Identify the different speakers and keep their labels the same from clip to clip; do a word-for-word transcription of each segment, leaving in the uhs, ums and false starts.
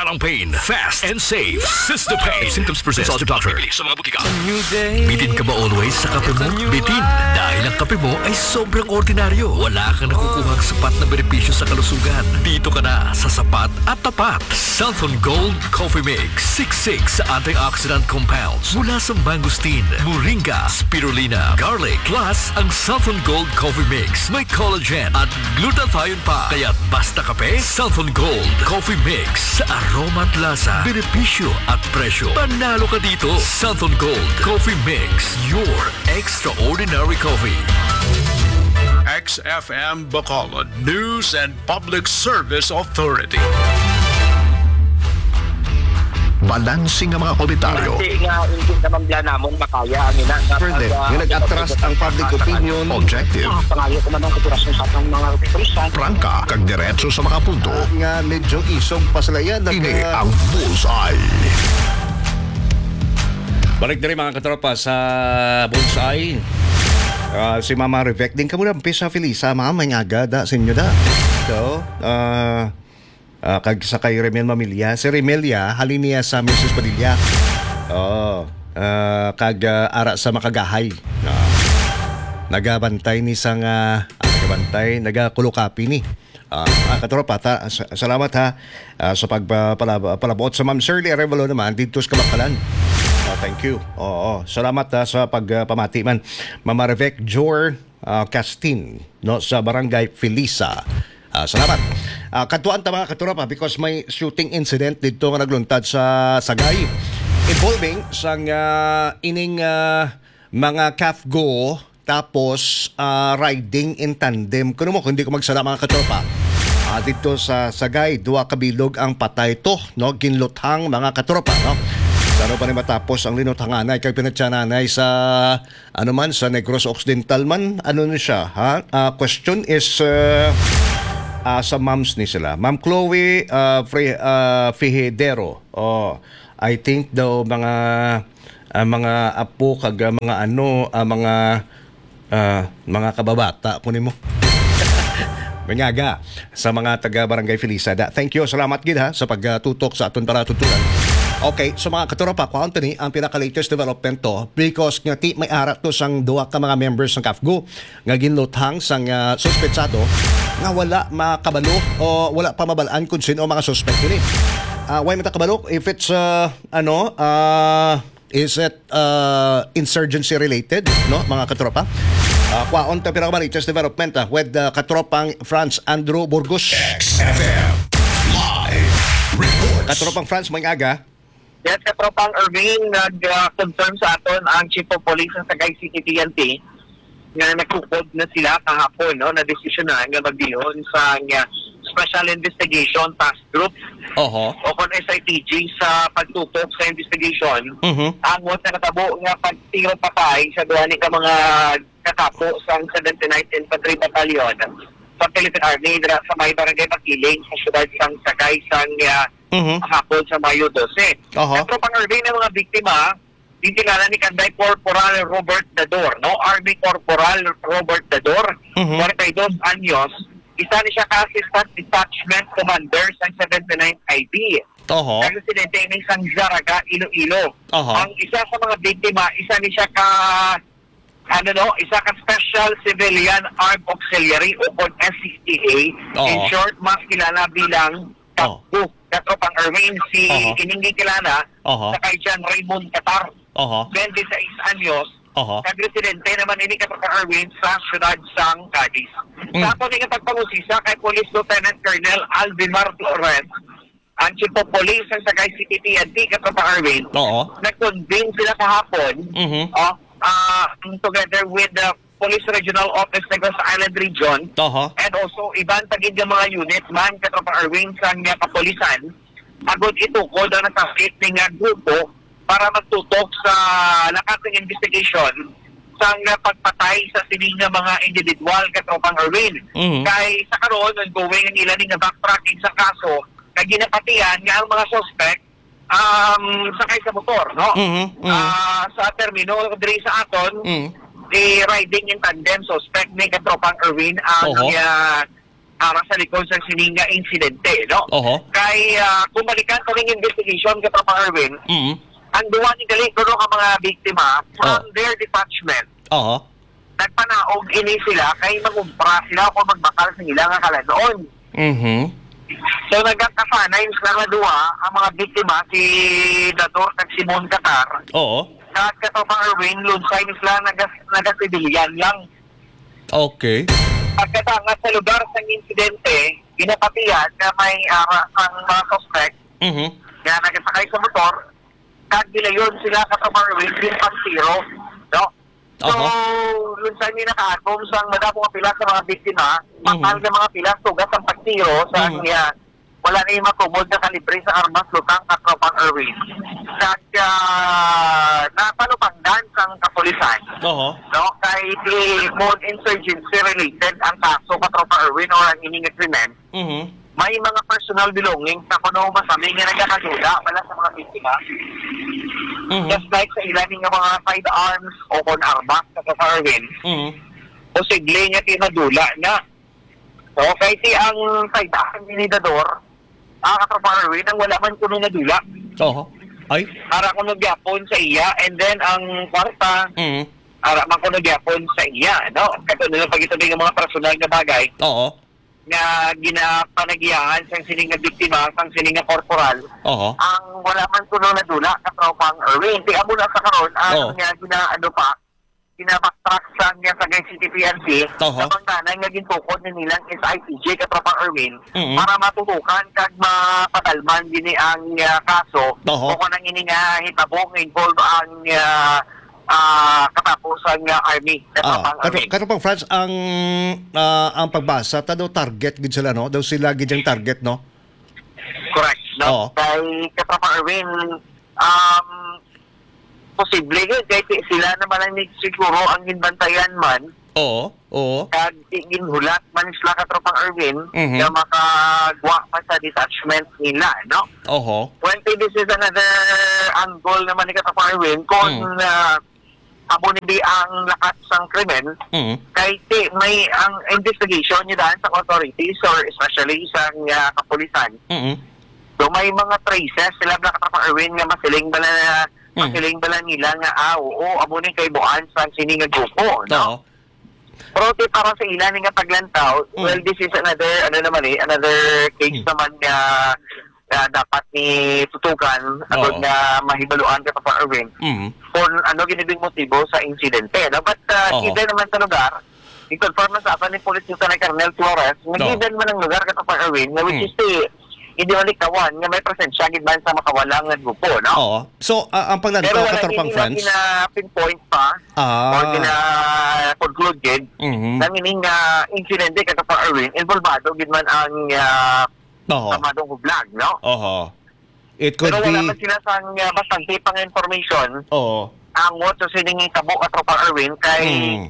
Speaker 1: walang pain, fast and safe. Sister Pain. If symptoms persist, consult your doctor. Sa mga butika. Bitin ka ba always sa kape mo? Bitin. Dahil ang kape mo ay sobrang ordinaryo. Wala kang nakukuhang sapat na benepisyo sa kalusugan. Dito ka na sa sapat at tapat. Southern Gold Coffee Mix. sixty-six antioxidant compounds mula sa mangosteen, moringa, spirulina, garlic. Plus, ang Southern Gold Coffee Mix may collagen at glutathione pa. Kaya basta kape, Southern Gold Coffee Mix. Sa aroma at lasa, benepisyo at presyo. Panalo ka dito. Southern Gold Coffee Mix. Your extraordinary coffee.
Speaker 2: X F M Bacolod News and Public Service Authority. Balansing ang mga komentaryo.
Speaker 3: Kasi nga, hindi naman bla namon makaya ang ina.
Speaker 4: Pwede, yung nag-atras ang public opinion.
Speaker 2: Objective.
Speaker 3: Pangayo ko naman kuturasyon sa atong mga opisan.
Speaker 2: Prangka, kag diretso sa mga punto.
Speaker 4: Nga medyo isog pa sila yan.
Speaker 2: Ini ang Bullseye.
Speaker 4: Balik na rin mga katropa sa Bullseye. Uh, si Mama Revec din ka muna. Pisa Felisa, Mama, may agada sa inyo da. So, uh, Uh, kag sa kay Remel Mamilya. Si Remelia, halin niya sa Missus Padilla. Oo. Uh, kag uh, ara sa Makagahay. Uh, nagabantay ni sang uh, nagabantay, nagakulukapi ni. Uh, uh, katropa, ta, salamat ha uh, sa pagpalabuot sa Ma'am Shirley Arevalo naman dito sa Kabakalan. Uh, thank you. Oo, salamat ha, sa pagpamati man. Mama Revec Jor uh, Castin no, sa Barangay Felisa. Uh, salamat. Uh, katuan ta mga katropa because may shooting incident dito nga nagluntad sa Sagay involving sang uh, ining uh, mga C A F G O tapos uh, riding in tandem. Kuno mo kundi ko magsala mga katropa. Uh, dito sa Sagay, duwa kabilog ang patay to, no? Ginluthang mga katropa, no? Ano pa rin matapos ang linuthanganay kay pinatsananay sa ano man sa Negros Occidental man, ano na siya, ha? Uh, question is uh, Uh, sa moms ni sila. Ma'am Chloe uh, Fre, uh, Fijidero. Oh, I think daw mga uh, mga apo kag uh, mga ano uh, mga uh, mga kababata kunin mo. Manyaga sa mga taga Barangay Felisada. Thank you. Salamat gid ha sa pagtutok sa aton para tutulan. Okay, so mga katropa ko, Anthony, ang pinaka-latest development to because nga ti may arat to sang duwa ka mga members ng C A F G O nga ginluthang sang uh, suspetsado nga wala makabalo o wala pa mabalaan kung sino mga suspect yun eh. Uh, why matakabalo? If it's, uh, ano, uh, is it uh, insurgency related, no, mga katropa? Uh, kwaon ta pinaka-latest development uh, with uh, katropang Franz Andrew Burgos.
Speaker 2: X F M Live Reports.
Speaker 4: Katropang Franz, may aga.
Speaker 3: Yes, katropang Irving, nag-confirm sa aton ang Chief of Police ng Sagay City T N T nga nagkukod na sila kahapon, no, na desisyon na nga magdiyon sa uh, Special Investigation Task Group
Speaker 4: Oho.
Speaker 3: o kon S I T G sa pagtutok sa investigation.
Speaker 4: Mhm.
Speaker 3: Ang was na katabo nga pagtiro patay sa duha ni ka mga katapo sa seventy-ninth Infantry Battalion sa Philippine Army dira sa may barangay Pakiling sa siyudad sang Sagay sang uh,
Speaker 4: Mhm.
Speaker 3: hapon sa Mayo twelve.
Speaker 4: Oho.
Speaker 3: Pero pang-Army ng mga biktima, ditilala ni Kanday Corporal Robert Dador, no? Army Corporal Robert Dador,
Speaker 4: Mhm.
Speaker 3: forty-two anyos, isa ni siya ka-assistant detachment commander sa seventy-ninth I P.
Speaker 4: Oho.
Speaker 3: Ang residente ng San Zaraga, Iloilo.
Speaker 4: Oho.
Speaker 3: Ang isa sa mga biktima, isa ni siya ka ano no, isa ka Special Civilian Armed Auxiliary o kon S C T A. In
Speaker 4: Oo.
Speaker 3: short, mas kilala bilang
Speaker 4: Oo.
Speaker 3: Takbo. Katropang Erwin, si
Speaker 4: Oo.
Speaker 3: Iningi kilala
Speaker 4: Oho.
Speaker 3: sa kay John Raymond Qatar,
Speaker 4: Oho.
Speaker 3: twenty-six anyos,
Speaker 4: Oho.
Speaker 3: kag-residente naman ini Katropang Erwin sa siyudad sang Cadiz.
Speaker 4: Mm.
Speaker 3: Sa ato nga pagpangusisa kay Police Lieutenant Colonel Alvimar Flores, ang Chief of Police ng Sagay City T N T, Katropang Erwin,
Speaker 4: Oo.
Speaker 3: nag-convene sila kahapon,
Speaker 4: Mhm.
Speaker 3: oh, uh, together with the Police Regional Office Negros Island Region,
Speaker 4: Oho.
Speaker 3: and also ibang tagid ng mga unit man Katropang Erwin sa nga kapolisan agad itukod ang nakapit ng nga grupo para magtutok sa nakating investigation sa nga pagpatay sa sining nga mga individual Katropang Erwin.
Speaker 4: Mhm.
Speaker 3: Kay sa karon ongoing ang ilan nga backtracking sa kaso kay ginapatian nga ang mga suspect um sakay sa motor, no?
Speaker 4: Mhm. Mhm.
Speaker 3: Ah, sa termino diri sa aton
Speaker 4: Mhm.
Speaker 3: the riding in tandem suspect may Katropang Erwin ang
Speaker 4: Oho.
Speaker 3: uh, ara sa likod sa sininga insidente, no?
Speaker 4: Oho.
Speaker 3: Kay uh, kumalikan ko ning investigation kay Papa Erwin,
Speaker 4: Mm.
Speaker 3: ang duwa ni gali kuno ang mga biktima from
Speaker 4: Oh.
Speaker 3: their detachment.
Speaker 4: Oho.
Speaker 3: Nagpanaog ini sila kay magumpra sila kung magbakal sa ila nga kalanoon.
Speaker 4: Mhm.
Speaker 3: So nagkakasanay sila nga duwa ang mga biktima si Dator kag Simon Qatar.
Speaker 4: Oo.
Speaker 3: At kato Papa Erwin, lunsay ni sila nagas nagasibilyan lang.
Speaker 4: Okay.
Speaker 3: Pagkatangat sa lugar ng insidente, ginapatiyan na may ara ang mga suspect
Speaker 4: Mhm.
Speaker 3: na nagasakay sa motor, kag gilayon sila sa Papa Erwin, yung pang-zero, no? So,
Speaker 4: Aha.
Speaker 3: lunsay ni nakaatong sa madamo nga pila sa mga biktima, mahal
Speaker 4: Mhm.
Speaker 3: na mga pila, tugas ang pag-zero sa
Speaker 4: Mhm.
Speaker 3: niya. Wala na yung matumod na kalibre sa armas lutang at Papa Erwin. Kag uh, napalupanggan sang kapulisan.
Speaker 4: Oho.
Speaker 3: No, kay the Mon insurgency related ang kaso ka Tropa Erwin or ang ining agreement,
Speaker 4: Mhm.
Speaker 3: may mga personal belongings na kuno masami nga nagkakaduda wala sa mga biktima.
Speaker 4: Mhm.
Speaker 3: Just like sa ilan nga mga sidearms o kon armas sa Tropa Erwin,
Speaker 4: Mhm.
Speaker 3: posible nga tinadula na. So, kay ti ang sidearm ni Dador, ang Tropa Erwin, ang wala man kuno nadula.
Speaker 4: Oho. Ay.
Speaker 3: Ara ko nagyapon sa iya, and then ang kwarta,
Speaker 4: Mhm.
Speaker 3: ara man ko nagyapon sa iya, no? Kato nila pag ito ng mga personal na bagay
Speaker 4: Oo.
Speaker 3: na ginapanagiyaan sa sining nga biktima, sa sining nga korporal,
Speaker 4: Oho.
Speaker 3: ang wala man kuno na dula ka tropang Erwin. Kaya mo na sa karon, ang
Speaker 4: Oo.
Speaker 3: nga ginaano pa, ginabacktrack sa niya sa C T P N C,
Speaker 4: Oho.
Speaker 3: sa pangtanay nga gintukod ni nilang S I P J ka tropang Erwin,
Speaker 4: Mhm.
Speaker 3: para matutukan kag mapatalman din ang uh, kaso,
Speaker 4: Oho.
Speaker 3: o kung nang ini nga hitabong involve ang uh, uh, katapusan nga army ka
Speaker 4: Ah,
Speaker 3: tropang
Speaker 4: kato,
Speaker 3: Erwin.
Speaker 4: kato pang France ang ah, ang pagbasa ta daw target gid sila no, daw sila gid ang target no.
Speaker 3: Correct.
Speaker 4: Oo.
Speaker 3: No? Kay Katrapa Erwin, um, posible yun. Kaya ti- sila naman ang siguro ang ginbantayan man,
Speaker 4: Oo. Oo.
Speaker 3: kag ginhulat man sila Katrapa Erwin,
Speaker 4: Mhm.
Speaker 3: na makagwa pa sa detachment nila, no?
Speaker 4: Oho.
Speaker 3: Well, this is another angle naman ni Katrapa Erwin kung
Speaker 4: Mm.
Speaker 3: uh, abo ni ang lakas ng krimen,
Speaker 4: Mhm.
Speaker 3: kay ti, may ang investigation niya daan sa authorities or especially sa uh, kapulisan.
Speaker 4: Mhm.
Speaker 3: So may mga traces sila na Katrapa Erwin nga masiling bala na
Speaker 4: Mm.
Speaker 3: masiling bala nila nga ah oo amo ni kay buan sa sini nga grupo, no?
Speaker 4: Oo.
Speaker 3: Pero ti para sa ilan nga paglantaw,
Speaker 4: Mm.
Speaker 3: well this is another ano naman eh another case
Speaker 4: Mm.
Speaker 3: naman nga nga dapat ni tutukan agad
Speaker 4: Oo.
Speaker 3: nga mahibaluan kay Papa Erwin
Speaker 4: Mhm.
Speaker 3: kung ano ginibing motibo sa insidente, no? But uh,
Speaker 4: Oo.
Speaker 3: given naman sa lugar, i-confirm na sa atin ni Police Lieutenant Colonel Flores, nag-given man ang lugar kay Papa Erwin, na which
Speaker 4: Mm.
Speaker 3: is the hindi man ikawan nga may presensya gid man sa makawalang nga grupo, no?
Speaker 4: Oo. So ah, ang
Speaker 3: Pero
Speaker 4: paglantaw
Speaker 3: wala
Speaker 4: ka tropang
Speaker 3: hindi na
Speaker 4: France.
Speaker 3: gina-pinpoint pa or
Speaker 4: Ah.
Speaker 3: gina-conclude
Speaker 4: Mhm.
Speaker 3: na meaning nga insidente kay Papa Erwin, involvado gid man ang uh,
Speaker 4: Oo.
Speaker 3: samadong hublag, no?
Speaker 4: Oho. It could
Speaker 3: Pero wala man
Speaker 4: be
Speaker 3: sila sa uh, bastante pang information
Speaker 4: Oo.
Speaker 3: ang what sa sining tabo at Papa Erwin kay
Speaker 4: Mm.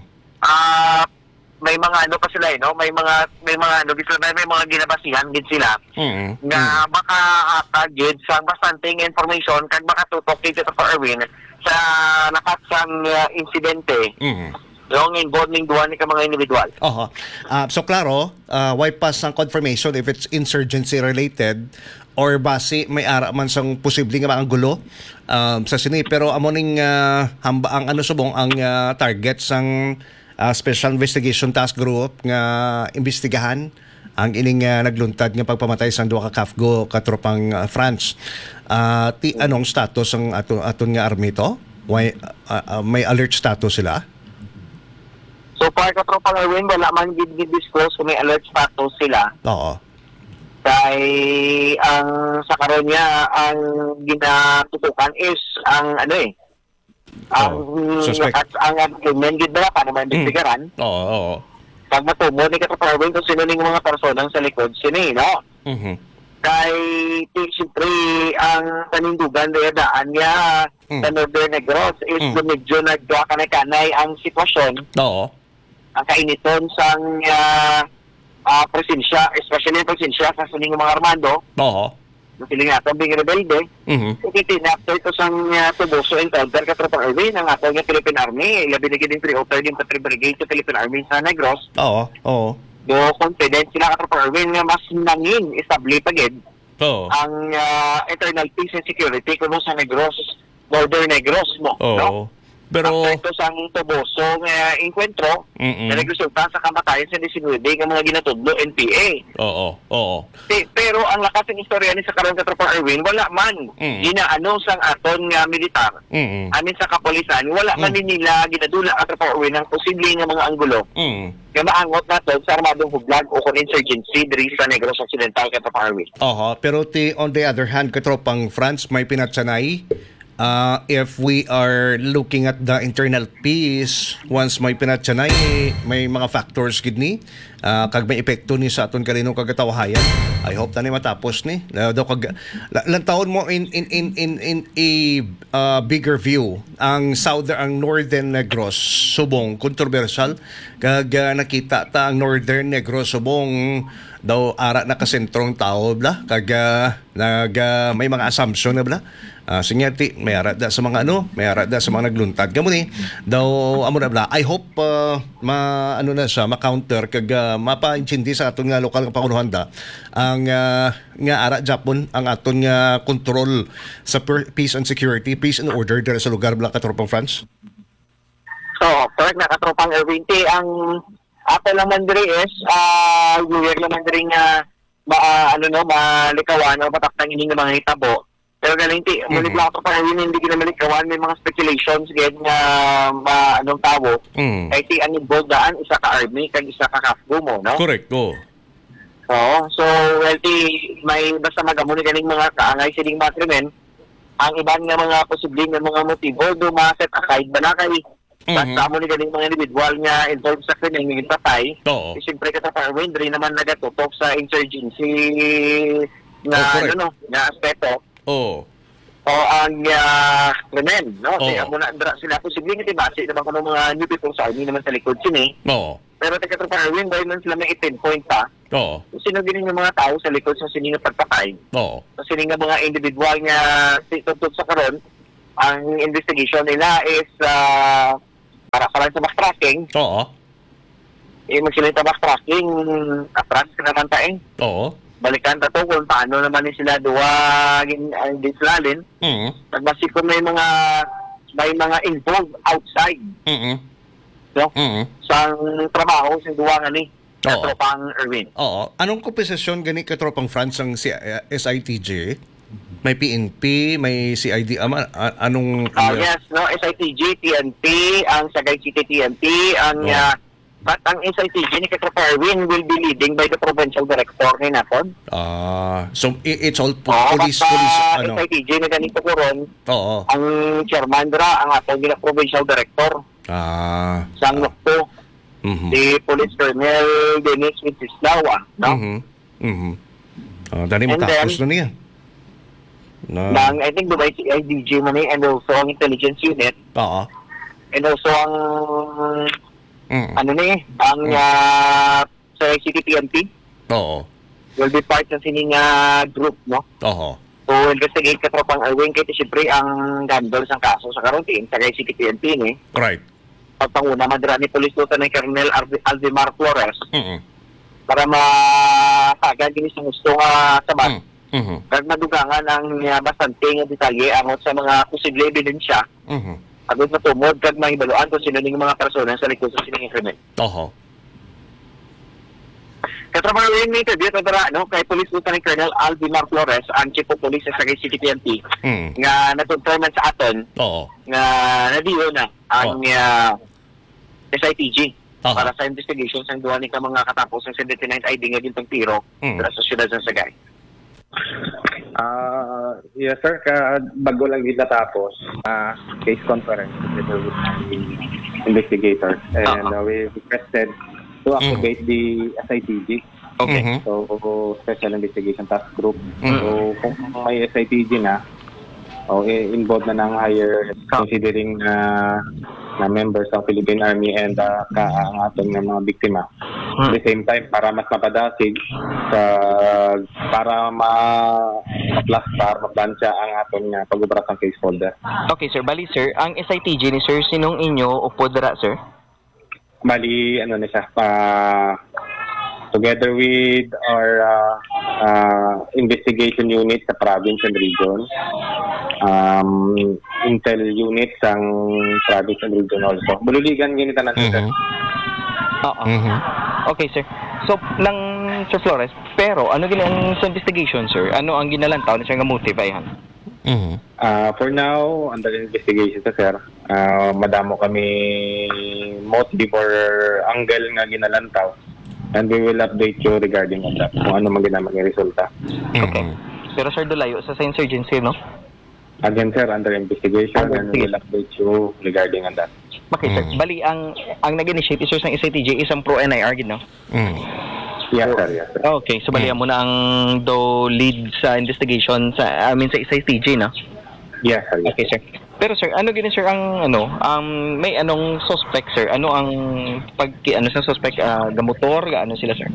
Speaker 3: ah may mga ano pa sila eh, no? May mga may mga ano gid sila, may mga ginabasihan gid sila
Speaker 4: Mhm.
Speaker 3: nga baka atagid sa bastanteng information kag makatutok kay Papa Erwin sa nakatsang uh, insidente
Speaker 4: Mhm.
Speaker 3: yung involving duwa ni ka mga individual.
Speaker 4: Oho. Ah, so klaro, uh, why pass ang confirmation if it's insurgency related or base may ara man sang posible nga mga gulo um, sa sini pero amo ning ah, hamba ang ano subong ang ah, target sang ah, Special Investigation Task Group nga imbestigahan ang ining ah, nagluntad nga pagpamatay sang duha ka Kafgo katropang ah, France. Ah, ti anong status ang ato aton nga army to? Why ah, ah, may alert status sila?
Speaker 3: So far ka Tropa Erwin, wala man gid disclose kung may alert status sila.
Speaker 4: Oo.
Speaker 3: Kay ang sa karon niya ang ginatutukan is ang ano eh ang
Speaker 4: Oh, suspect.
Speaker 3: nakat- ang agreement gid ba paano man investigaran
Speaker 4: Oo, oo.
Speaker 3: pag matumo ni Katrapa Erwin kung sino ning mga personang sa likod sini, no?
Speaker 4: Mhm.
Speaker 3: Kay siyempre ang panindugan daya daan niya
Speaker 4: Mm.
Speaker 3: sa Northern Negros is
Speaker 4: Mm.
Speaker 3: mm. medyo nagkakanay-kanay ang sitwasyon,
Speaker 4: Oo.
Speaker 3: ang kainiton sang uh, uh, presensya, especially ang presensya sa sining mga Armando,
Speaker 4: Oo.
Speaker 3: na sila nga itong bing rebelde,
Speaker 4: Mhm.
Speaker 3: ikitin after ito sang uh, tubuso encounter ka Tropa Erwin, ang ato nga Philippine Army, labi na gid yung three oh third Infantry Brigade sa Philippine Army sa Negros,
Speaker 4: Oo. Oo.
Speaker 3: do confident sila katropa Erwin nga mas nangin istabli pagid
Speaker 4: Oo.
Speaker 3: ang uh, internal peace and security kuno sa Negros, Northern Negros mo,
Speaker 4: Oo.
Speaker 3: no?
Speaker 4: Pero
Speaker 3: After ito sang Toboso nga enkwentro,
Speaker 4: Mm-mm.
Speaker 3: na nagresulta sa kamatayan sa nineteen nga mga ginatudlo N P A.
Speaker 4: oo, oo.
Speaker 3: Pe- pero ang lakas ng istorya ni sa karon katropa Erwin, wala man
Speaker 4: Mm.
Speaker 3: ginaano sang aton nga militar.
Speaker 4: Mm.
Speaker 3: Amin sa kapolisan, wala man din nila ginadula katropa Erwin ang posible nga mga anggulo
Speaker 4: Mm.
Speaker 3: nga maangot nato sa armadong hublag o kung insurgency diri sa Negros Occidental katropa Erwin.
Speaker 4: Oho, pero ti, on the other hand, katropang France, may pinatsanay. Uh, if we are looking at the internal peace, once may pinatsanay, may mga factors kidney, uh, kag may epekto ni sa aton kaninong kagatawahayan. I hope na ni matapos ni. Uh, daw kag la- lang taon mo in in in in in a uh, bigger view ang southern ang northern Negros subong controversial kag uh, nakita ta ang northern Negros subong daw ara na kasentrong tao bla kag uh, nag uh, may mga assumption na bla. Uh, sinyati may ara da sa mga ano, may ara da sa mga nagluntad kamo ni daw amo na bla. I hope uh, ma ano na siya ma-counter kag uh, mapa-intindi sa aton nga lokal nga pangunuhanda ang uh, nga ara Japon ang aton nga control sa per- peace and security, peace and order dira sa lugar bla katropang France.
Speaker 3: So, correct na katropang Erwin. Ti, ang ato naman diri is, ah, uh, weird naman diri nga, ma, ah, ano no, malikawan o mataktang ining nga mga hitabo. Pero galing ti, mm-hmm. mulit lang katropang Erwin, hindi kinamalikawan, may mga speculations, ganyan nga, ma, anong tao.
Speaker 4: Mm.
Speaker 3: Kaya ti, ang involved daan, isa ka army, kag isa ka kafgo mo, no?
Speaker 4: Correct, go.
Speaker 3: Oo. So, well, ti, may basta magamuni ganing mga kaangay siling mga krimen, ang iban nga mga posibleng nga mga motibo, do ma-set aside ba na kay
Speaker 4: Mhm.
Speaker 3: sa mo ni galing mga individual nga involved sa krimen nga gitapay.
Speaker 4: Oo.
Speaker 3: Eh, siyempre ka sa Parwin, diri naman nagatutok sa insurgency nga
Speaker 4: Oh, correct.
Speaker 3: ano no, nga aspeto
Speaker 4: Oh.
Speaker 3: o ang uh, krimen, no?
Speaker 4: Oo.
Speaker 3: Kaya muna dra sila posibleng iti base naman kuno mga new people sa army naman sa likod sini.
Speaker 4: Oo.
Speaker 3: Pero taga sa Parwin, dahil man sila may pinpoint pa,
Speaker 4: Oo.
Speaker 3: sino gini nga mga tao sa likod sa sini nga pagpatay.
Speaker 4: Oo.
Speaker 3: Sa sini nga mga individual nga tutod sa karon, ang investigation nila is uh, para sa lang sa backtracking,
Speaker 4: Oo.
Speaker 3: eh magsila'y sa backtracking, atras ka naman taing.
Speaker 4: Oo.
Speaker 3: Balikan ta to kung paano naman ni sila duwagin ang dislalin.
Speaker 4: Mm.
Speaker 3: Nagbasi ko may mga may mga involved outside,
Speaker 4: Mm.
Speaker 3: no?
Speaker 4: Mm.
Speaker 3: Sa trabaho sa duwangan ni
Speaker 4: Oo.
Speaker 3: sa tropang Erwin.
Speaker 4: Oo. Anong komposisyon gani katropang France ang si uh, S I T J? May P N P, may C I D, ama, a- anong...
Speaker 3: Ah,
Speaker 4: ano-
Speaker 3: yes, no, S I T G, T N P, ang Sagay City T N P, ang
Speaker 4: Oh.
Speaker 3: uh, but ang S I T G ni Katropa Erwin will be leading by the provincial director ni Napon.
Speaker 4: Ah, so i- it's all po-
Speaker 3: Oo,
Speaker 4: police,
Speaker 3: basta
Speaker 4: police, ano?
Speaker 3: S I T G na ganito ko ron,
Speaker 4: Oo.
Speaker 3: ang chairman dra, ang atong gina provincial director,
Speaker 4: Ah.
Speaker 3: sa Nokto,
Speaker 4: Mhm.
Speaker 3: si Police Colonel Dennis Wintislawa, no?
Speaker 4: Mhm. Mhm. Ah, dali
Speaker 3: And
Speaker 4: matapos
Speaker 3: then-
Speaker 4: na niya. Na.
Speaker 3: Nang, I think, Dubai C I D G man eh, and also ang intelligence unit,
Speaker 4: Oo.
Speaker 3: and also ang,
Speaker 4: Mm.
Speaker 3: ano ni, ang uh, sa City T N P,
Speaker 4: Oo.
Speaker 3: will be part ng sining uh, group, no?
Speaker 4: Oo.
Speaker 3: So, investigate ka tropang Erwin, kaya siyempre ang gandol sa kaso sa karontiin, sa kay City T N P ni,
Speaker 4: Right.
Speaker 3: pagpanguna madra ni Police Lieutenant Colonel Alvi- Alvimar Flores,
Speaker 4: Mhm.
Speaker 3: para makagad din sa gusto nga sabat.
Speaker 4: Mm. Mhm.
Speaker 3: Kag madugangan ang uh, bastante nga detalye angot sa mga posible ebidensya,
Speaker 4: Mhm.
Speaker 3: agad matumod kag mahibaluan kung sino ning mga persona sa likod sa sining krimen.
Speaker 4: Oo.
Speaker 3: Katrabaho rin ni interview ito dara, no, kay Police Lieutenant Colonel Alvimar Flores, ang Chief of Police sa Sagay City T N P,
Speaker 4: Mm.
Speaker 3: nga natutulman sa aton
Speaker 4: Oo.
Speaker 3: nga nadiyo na ang
Speaker 4: Oh.
Speaker 3: uh, S I T G
Speaker 4: Aha.
Speaker 3: para sa investigation sa duwa ni ka mga katapos ng seventy-nine I D nga gintong tiro
Speaker 4: Mm.
Speaker 3: para sa siyudad ng Sagay.
Speaker 5: Ah, yes sir, ka bago lang gid natapos ah case conference with the investigators and
Speaker 3: Uh-huh.
Speaker 5: uh, we requested to activate the S I T G.
Speaker 3: Okay.
Speaker 4: Mhm.
Speaker 5: So Special Investigation Task Group.
Speaker 4: Mhm.
Speaker 5: So kung may S I T G na o eh, involved na ng higher considering na na members ng Philippine Army and uh, ka ang ating mga biktima. At the same time, para mas mapadasig sa para ma ma-plaster, ma-plansya ang ating uh, pag-ubras ng case folder.
Speaker 6: Okay, sir. Bali, sir, ang S I T G ni sir, sinong inyo upo dira, sir?
Speaker 5: Bali, ano na siya, pa together with our uh, uh, investigation unit sa province and region, um, intel unit sang province and region also. Bululigan ganito na sir.
Speaker 4: Mhm.
Speaker 6: Oo.
Speaker 4: Mhm.
Speaker 6: Okay, sir. So, ng Sir Flores, pero ano gina ang sa investigation, sir? Ano ang ginalantaw na siya nga motive ay han?
Speaker 4: Mhm.
Speaker 5: Uh, for now, under investigation sa sir, uh, madamo kami motive or angle nga ginalantaw, and we will update you regarding on that kung ano man ginamang resulta.
Speaker 6: Okay.
Speaker 4: Mhm.
Speaker 6: Pero sir, dulayo sa insurgency, no?
Speaker 5: Again sir, under investigation,
Speaker 6: Under
Speaker 5: and we will update you regarding on that.
Speaker 6: Okay, sir.
Speaker 4: Mm.
Speaker 6: Bali, ang ang nag-initiate is sir ng S I T J isang pro-N I R, gid, no?
Speaker 4: Mhm.
Speaker 5: Yes sir, yes sir.
Speaker 6: Okay, so bali mo na ang do lead sa investigation sa I mean sa S I T J, no?
Speaker 5: Yes sir, yes.
Speaker 6: Okay, sir. Pero sir, ano gini sir ang ano, um may anong suspect, sir? Ano ang pag ano sa suspect, uh, gamotor, ano sila, sir?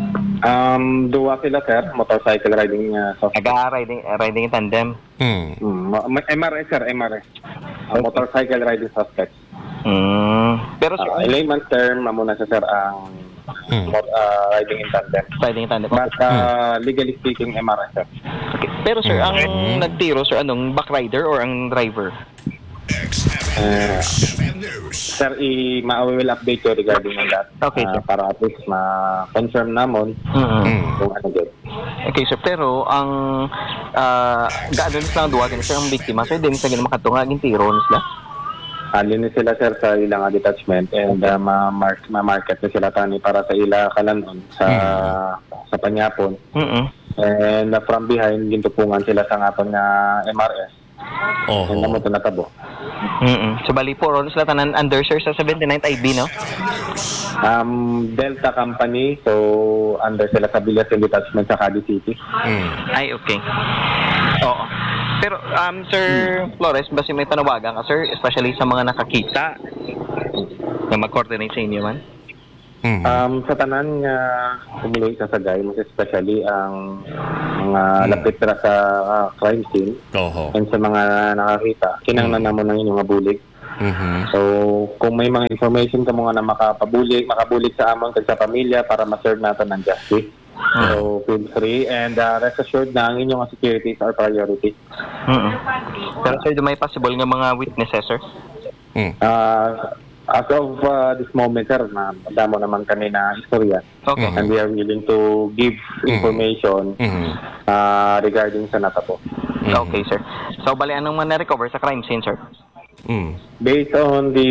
Speaker 5: Um, duwa sila sir, motorcycle riding uh, suspect.
Speaker 6: Aga riding uh, riding in tandem.
Speaker 4: Mhm.
Speaker 5: Mm, ma- ma- M R S sir, M R S. Uh, motorcycle riding suspect.
Speaker 6: Mm. Pero sir,
Speaker 5: Uh, in layman's term, amo na sa sir ang
Speaker 4: Mm.
Speaker 5: mot- uh, riding in tandem.
Speaker 6: riding in tandem.
Speaker 5: But uh, legally speaking, M R S sir.
Speaker 6: Okay. Pero sir, ang
Speaker 4: Mm.
Speaker 6: nagtiro, sir, anong back rider or ang driver?
Speaker 5: Uh, sir, i ma we will update you regarding on that.
Speaker 6: Okay,
Speaker 5: Uh,
Speaker 6: sir.
Speaker 5: para at least ma-confirm namon
Speaker 6: Mm.
Speaker 4: Mhm.
Speaker 5: kung ano din.
Speaker 6: Okay, sir, pero ang uh, gaano nila ang duwa, sir, ang biktima, sir, din sa ganun makatunga, ang tiro nila?
Speaker 5: Alin sila sir sa ilang uh, detachment, and uh, ma-mark, ma-market na sila tani para sa ila kalanon sa sa Panyapon.
Speaker 6: Mm.
Speaker 5: And uh, from behind, gintupungan sila sa ngaton nga M R S.
Speaker 4: Oho.
Speaker 5: And namo to natabo.
Speaker 6: Mm. So bali po ron sila tanan under, sir, sa seventy-ninth I B, no?
Speaker 5: Um, Delta Company, so under sila sa Bilasin Detachment sa Cadiz City.
Speaker 4: Mhm.
Speaker 6: Ay, okay. Oo. Pero, um, Sir Flores, basta may panawagan ka, sir, especially sa mga nakakita na mag-coordinate sa inyo man?
Speaker 4: Mhm.
Speaker 5: Um, sa tanan nga kumuloy sa Sagay, mas especially ang mga lapit ra sa uh, crime scene
Speaker 4: Oho.
Speaker 5: and sa mga nakakita, kinanglan namo ng inyong nga bulig.
Speaker 4: Mhm.
Speaker 5: So, kung may mga information ka mga na makapabulig, makabulig sa amon kag sa pamilya para ma-serve natin ng justice. So, feel free, and uh, rest assured na ang inyong security is our priority.
Speaker 6: Mm. Pero, sir, do may possible nga mga witnesses, sir?
Speaker 4: Mhm.
Speaker 5: Uh, as of uh, this moment, sir, na damo naman kami na istorya.
Speaker 6: Okay.
Speaker 5: And we are willing to give information
Speaker 4: Mhm.
Speaker 5: uh, regarding sa natabo.
Speaker 4: Mhm.
Speaker 6: Okay, sir. So, bali, anong man na-recover sa crime scene, sir?
Speaker 4: Mhm.
Speaker 5: Based on the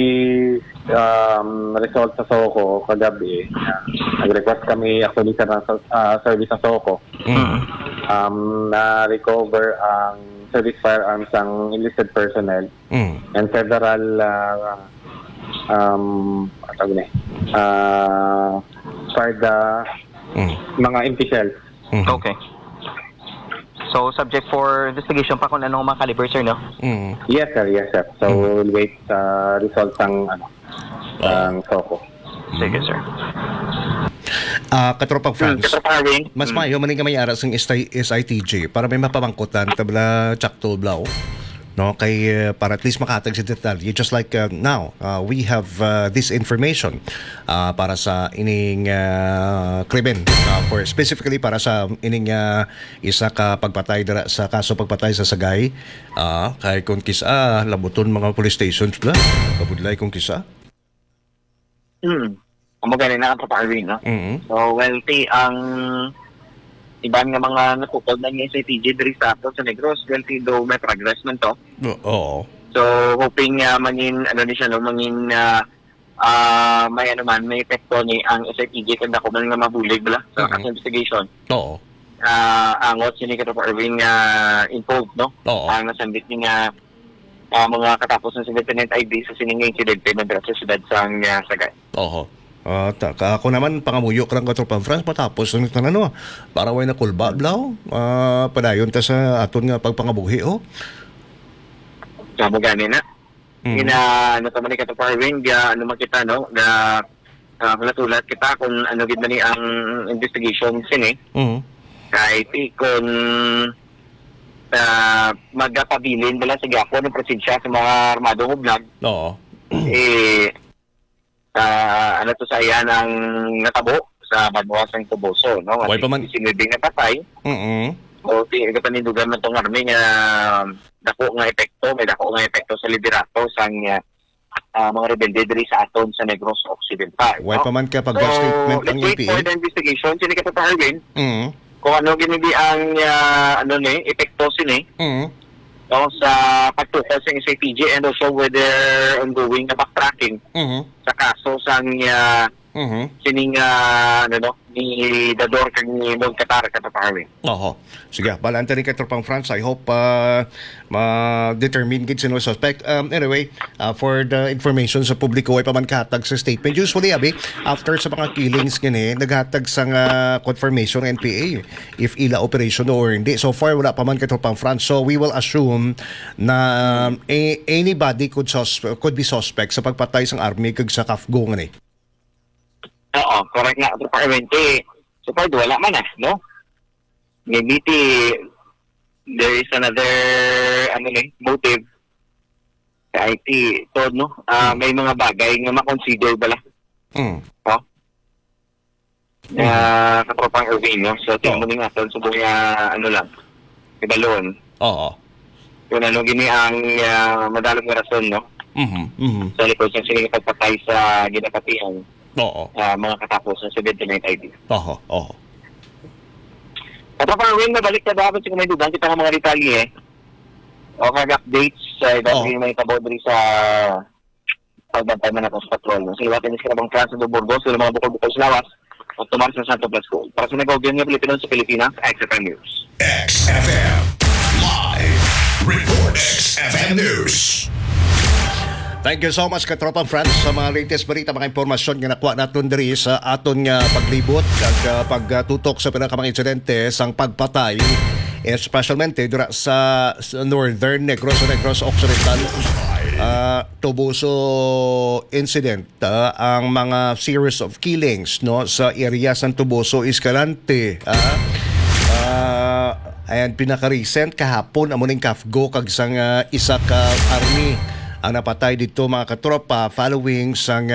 Speaker 5: um, result sa SOCO kagabi, uh, nag-request kami actually sa uh, service sa SOCO.
Speaker 4: Mhm.
Speaker 5: Um, na-recover ang service firearms ng enlisted personnel
Speaker 4: Mhm.
Speaker 5: and several uh, um, ano tawag na eh, uh, Farda,
Speaker 4: Mhm.
Speaker 5: mga empty shells.
Speaker 4: Mhm.
Speaker 6: Okay. So, subject for investigation pa kung anong mga caliber, sir, no?
Speaker 4: Mhm.
Speaker 5: Yes sir, yes sir. So we'll wait sa results ng ano, ng SOCO.
Speaker 6: Sige, sir.
Speaker 4: Ah, katropang France.
Speaker 3: Katropa Arwing.
Speaker 4: Mas mayo maning kamay ara sang S I T J para may mapamangkutan tabla Chactol Blau. No, kay uh, para at least makatag sa detalye, just like uh, now uh, we have uh, this information uh, para sa ining uh, krimen uh, for specifically para sa ining uh, isa ka pagpatay dira sa kaso pagpatay sa Sagay, uh, kay kung kisa labuton mga police stations bla kabudlay kung kisa.
Speaker 3: Hmm. Ang magaling na Katropa Arwing, no?
Speaker 4: Mhm.
Speaker 3: So, well, ti, ang iban nga mga natutod na ng S I T J diri sa ato sa Negros, well, ti, do may progress man to.
Speaker 4: Oo.
Speaker 3: So, hoping nga mangin, ano ni siya, no, mangin, uh, uh, may ano man, may epekto ni ang S I T J kung ako man nga mabulig bala sa
Speaker 4: Mhm.
Speaker 3: kaso investigation.
Speaker 4: Oo.
Speaker 3: Uh, ang what sini Katropa Arwing uh, involved, no?
Speaker 4: Oo.
Speaker 3: Ang nasambit ni nga uh, mga katapos ng seventy-ninth I B sa sining incident na dira sa siyudad sa uh, Sagay.
Speaker 4: Oo. Ah, ta ka ako naman pangamuyo ka ng katropang France matapos ng tanano para way na kulba blaw. Ah, padayon ta sa aton nga pagpangabuhi oh.
Speaker 3: So, magani na.
Speaker 4: Mhm.
Speaker 3: Ina, ano to man ni Katropa Arwing, ga, ano makita, no? Na, uh, natulat kita kung ano gid man ni ang investigation sini.
Speaker 4: Mhm.
Speaker 3: Kahit kung uh, magpabilin bala sa gapo ng presensya sa mga armadong ublag,
Speaker 4: Oo.
Speaker 3: eh, uh, ano to sa yan ang natabo sa Banwasan Tuboso, no?
Speaker 4: Way pa man-
Speaker 3: Sinibing na patay.
Speaker 4: Mm.
Speaker 3: O ti ito panindugan man tong army nga dako nga epekto, may dako nga epekto sa liderato sang uh, mga rebelde diri sa aton sa Negros Occidental.
Speaker 4: Way pa man ka pag
Speaker 3: So,
Speaker 4: statement ang
Speaker 3: let's
Speaker 4: N P
Speaker 3: wait
Speaker 4: A.
Speaker 3: for the investigation. Sini ka sa Harwin,
Speaker 4: Mm.
Speaker 3: kung ano ginidi ang uh, ano ni epekto sini
Speaker 4: Mm.
Speaker 3: no, sa pagtutok sa S A P G and also with their ongoing na backtracking
Speaker 4: Mhm.
Speaker 3: sa kaso sang uh,
Speaker 4: Mhm.
Speaker 3: sining uh, ano no ni Dador kag ni Mon Qatar ka sa Harwin.
Speaker 4: Oho. Sige, balanta rin kay Tropang France. I hope uh, ma-determine gid sino suspect. Um, anyway, uh, for the information sa publiko ay paman kahatag sa statement. Usually, abi, after sa mga killings gani, naghatag sa nga confirmation ng N P A if ila operation or hindi. So far, wala pa man kay Tropang France. So we will assume na um, a- anybody could, sus- could be suspect sa pagpatay sang army kag sa Kafgo ngani.
Speaker 3: Oo, correct na. Pero paramente, so far, wala man ah, no? Maybe there is another, ano ni, motive sa I T, to, no? Ah, may mga bagay nga makonsider bala.
Speaker 4: Mm.
Speaker 3: No? Na katropang Irving, no? So, tingnan mo din natin, so nga, ano lang, ibalon.
Speaker 4: Oo.
Speaker 3: Kung ano, gini ang uh, madalong nga rason, no?
Speaker 4: Mhm. Mhm.
Speaker 3: Sa likod sa sila pagpatay sa ginapatihan.
Speaker 4: Oo.
Speaker 3: Uh, mga katapusan sa seventy-nine I D.
Speaker 4: Oho. Oho.
Speaker 3: At pa rin nabalik na dapat sa may dugang kita ng mga detalye eh. O kag-updates sa iba
Speaker 4: Oh.
Speaker 3: rin may tabo diri sa pagbantay man natin sa patrol. Sa iwatin ni Sirabang France do Burgos, sila mga bukol-bukol sa lawas at tumar sa Santo Blas Gold. Para sa nag-audion nga Pilipino sa Pilipinas, X F M News.
Speaker 7: X F M Live Report. X F M News.
Speaker 4: Thank you so much Katropang France sa mga latest balita, mga impormasyon nga nakuha naton diri sa aton nga paglibot kag uh, pagtutok sa pinakamang insidente sang pagpatay especialmente dira sa, sa Northern Negros Negros Occidental uh, Tubuso incident uh, ang mga series of killings no sa area sa Tubuso Escalante uh, uh, and pinaka-recent kahapon amo ning Kafgo kag sang uh, isa ka army ang napatay dito mga katropa following sang